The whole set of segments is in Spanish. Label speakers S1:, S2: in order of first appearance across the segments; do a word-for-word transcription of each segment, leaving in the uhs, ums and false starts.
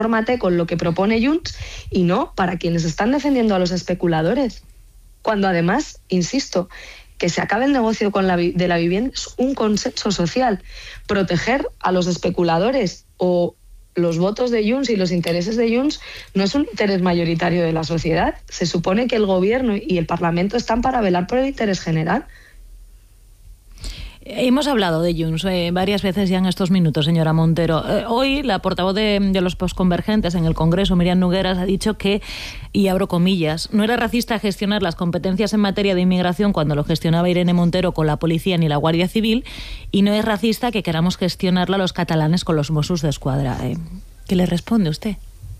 S1: confórmate con lo que propone Junts y no para quienes están defendiendo a los especuladores. Cuando además, insisto, que se acabe el negocio con la de la vivienda es un consenso social. Proteger a los especuladores o los votos de Junts y los intereses de Junts no es un interés mayoritario de la sociedad. Se supone que el gobierno y el Parlamento están para velar por el interés general.
S2: Hemos hablado de Junts eh, varias veces ya en estos minutos, señora Montero. Eh, hoy la portavoz de, de los posconvergentes en el Congreso, Míriam Nogueras, ha dicho que, y abro comillas, no era racista gestionar las competencias en materia de inmigración cuando lo gestionaba Irene Montero con la policía ni la Guardia Civil, y no es racista que queramos gestionarla los catalanes con los Mossos d'Esquadra. Eh, ¿Qué le responde usted?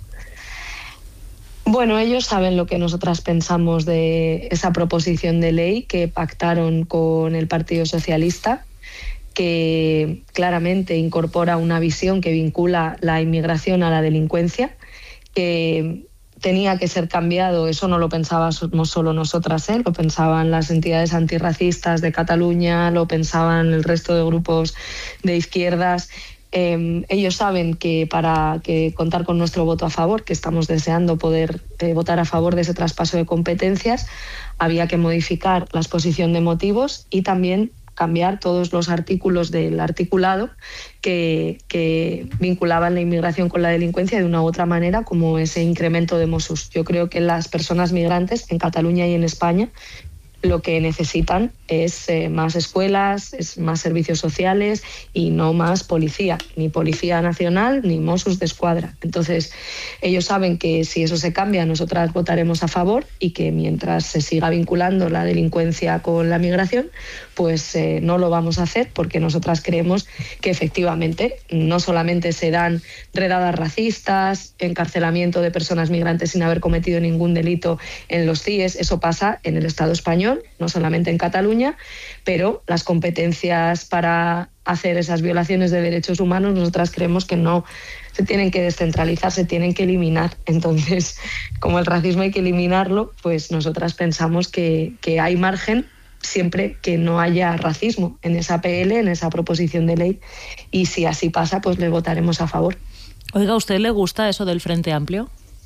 S1: Bueno, ellos saben lo que nosotras pensamos de esa proposición de ley que pactaron con el Partido Socialista, que claramente incorpora una visión que vincula la inmigración a la delincuencia, que tenía que ser cambiado. Eso no lo pensábamos solo nosotras, ¿eh? Lo pensaban las entidades antirracistas de Cataluña, lo pensaban el resto de grupos de izquierdas. Eh, ellos saben que para que contar con nuestro voto a favor, que estamos deseando poder eh, votar a favor de ese traspaso de competencias, había que modificar la exposición de motivos y también cambiar todos los artículos del articulado que, que vinculaban la inmigración con la delincuencia de una u otra manera, como ese incremento de Mossos. Yo creo que las personas migrantes en Cataluña y en España lo que necesitan es eh, más escuelas, es más servicios sociales y no más policía, ni Policía Nacional ni Mossos d'Esquadra. Entonces, ellos saben que si eso se cambia, nosotras votaremos a favor y que mientras se siga vinculando la delincuencia con la migración, pues eh, no lo vamos a hacer, porque nosotras creemos que efectivamente no solamente se dan redadas racistas, encarcelamiento de personas migrantes sin haber cometido ningún delito en los C I Es, eso pasa en el Estado español, no solamente en Cataluña, pero las competencias para hacer esas violaciones de derechos humanos nosotras creemos que no se tienen que descentralizar, se tienen que eliminar. Entonces, como el racismo hay que eliminarlo, pues nosotras pensamos que, que hay margen siempre que no haya racismo en esa P L, en esa proposición de ley, y si así pasa, pues le votaremos a favor.
S2: Oiga, ¿a usted le gusta eso del Frente Amplio?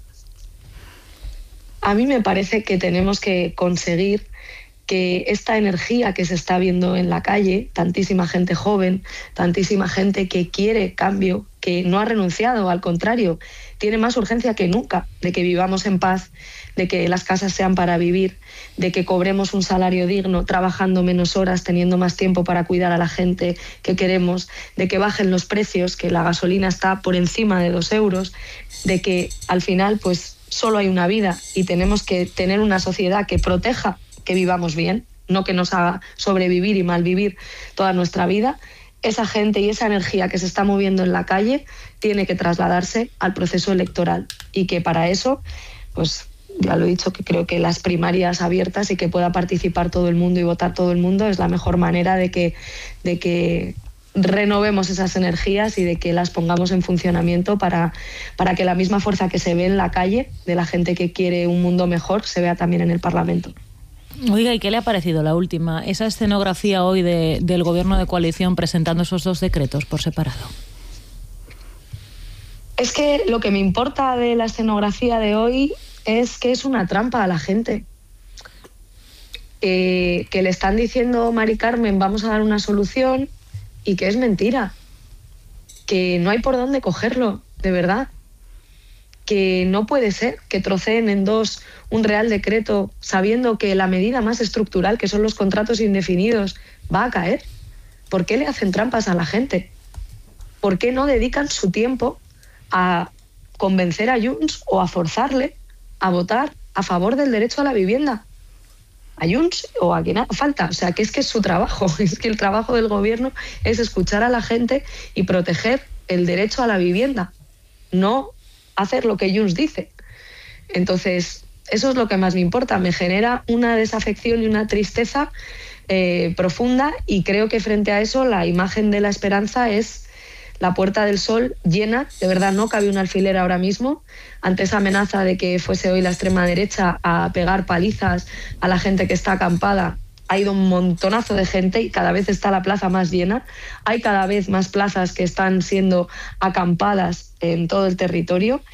S1: A mí me parece que tenemos que conseguir que esta energía que se está viendo en la calle, tantísima gente joven, tantísima gente que quiere cambio, que no ha renunciado, al contrario, tiene más urgencia que nunca de que vivamos en paz, de que las casas sean para vivir, de que cobremos un salario digno, trabajando menos horas, teniendo más tiempo para cuidar a la gente que queremos, de que bajen los precios, que la gasolina está por encima de dos euros, de que al final pues solo hay una vida y tenemos que tener una sociedad que proteja que vivamos bien, no que nos haga sobrevivir y malvivir toda nuestra vida. Esa gente y esa energía que se está moviendo en la calle tiene que trasladarse al proceso electoral, y que para eso, pues ya lo he dicho, que creo que las primarias abiertas y que pueda participar todo el mundo y votar todo el mundo es la mejor manera de que, de que renovemos esas energías y de que las pongamos en funcionamiento para, para que la misma fuerza que se ve en la calle de la gente que quiere un mundo mejor se vea también en el Parlamento.
S2: Oiga, ¿y qué le ha parecido la última, esa escenografía hoy de, del Gobierno de coalición presentando esos dos decretos por separado?
S1: Es que lo que me importa de la escenografía de hoy es que es una trampa a la gente. Eh, que le están diciendo, Mari Carmen, vamos a dar una solución, y que es mentira. Que no hay por dónde cogerlo, de verdad. Que no puede ser que troceen en dos un Real Decreto sabiendo que la medida más estructural, que son los contratos indefinidos, va a caer. ¿Por qué le hacen trampas a la gente? ¿Por qué no dedican su tiempo a convencer a Junts o a forzarle a votar a favor del derecho a la vivienda? A Junts o a quien haga falta. O sea, que es que es su trabajo. Es que el trabajo del gobierno es escuchar a la gente y proteger el derecho a la vivienda, no hacer lo que Junts dice. Entonces, eso es lo que más me importa. Me genera una desafección y una tristeza eh, profunda, y creo que frente a eso la imagen de la esperanza es la Puerta del Sol llena. De verdad, no cabe un alfiler ahora mismo ante esa amenaza de que fuese hoy la extrema derecha a pegar palizas a la gente que está acampada. Ha ido un montonazo de gente y cada vez está la plaza más llena. Hay cada vez más plazas que están siendo acampadas en todo el territorio